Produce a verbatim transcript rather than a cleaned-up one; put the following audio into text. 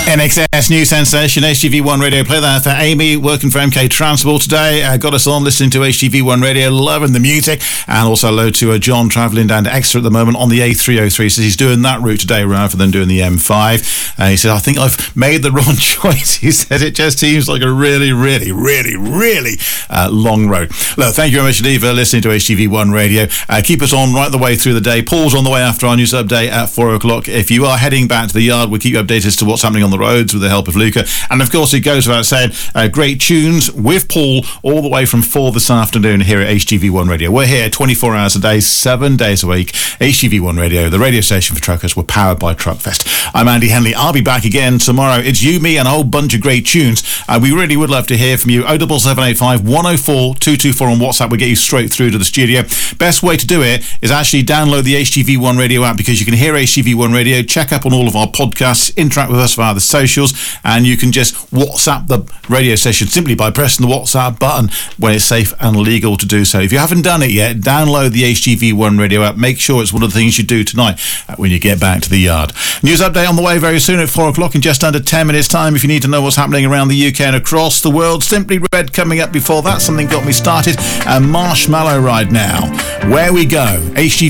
N X S New Sensation, H G V one Radio. Play that for Amy, working for M K Transport today. Uh, got us on listening to H G V one Radio, loving the music. And also hello to uh, John, travelling down to Exeter at the moment on the A three oh three. So he's doing that route today rather than doing the M five. Uh, he said, I think I've made the wrong choice. He said, it just seems like a really, really, really, really uh, long road. Look, thank you very much indeed for listening to H G V one Radio. Uh, keep us on right the way through the day. Paul's on the way after our news update at four o'clock. If you are heading back to the yard, we'll keep you updated as to what's happening on the roads with the help of Luca. And of course, it goes without saying, uh, great tunes with Paul all the way from four this afternoon here at H G V one Radio. We're here twenty-four hours a day, seven days a week. H G V one Radio, the radio station for truckers. We're powered by Truckfest. I'm Andy Henley. I'll be back again tomorrow. It's you, me, and a whole bunch of great tunes. Uh, we really would love to hear from you. oh seven seven eight five, one oh four, two two four on WhatsApp. We'll get you straight through to the studio. Best way to do it is actually download the H G V one Radio app, because you can hear H G V one Radio, check up on all of our podcasts, interact with us via the socials, and you can just WhatsApp the radio station simply by pressing the WhatsApp button when it's safe and legal to do so. If you haven't done it yet, download the H G V one Radio app. Make sure it's one of the things you do tonight uh, when you get back to the yard. News update on the way very soon at four o'clock in just under ten minutes time. If you need to know what's happening around the U K and across the world, Simply Red coming up before that. Something got me started. And Marshmallow right now. Where we go. H G V